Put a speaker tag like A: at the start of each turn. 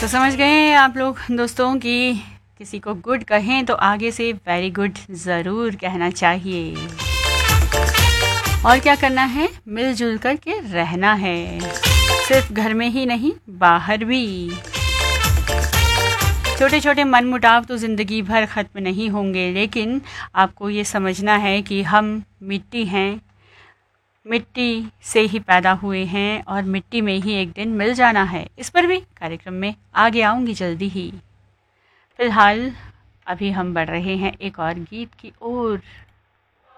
A: तो समझ गए आप लोग दोस्तों कि किसी को गुड कहें तो आगे से वेरी गुड ज़रूर कहना चाहिए। और क्या करना है, मिलजुल कर के रहना है, सिर्फ घर में ही नहीं बाहर भी। छोटे छोटे मनमुटाव तो ज़िंदगी भर ख़त्म नहीं होंगे, लेकिन आपको ये समझना है कि हम मिट्टी हैं, मिट्टी से ही पैदा हुए हैं और मिट्टी में ही एक दिन मिल जाना है। इस पर भी कार्यक्रम में आगे आऊँगी जल्दी ही। फ़िलहाल अभी हम बढ़ रहे हैं एक और गीत की ओर।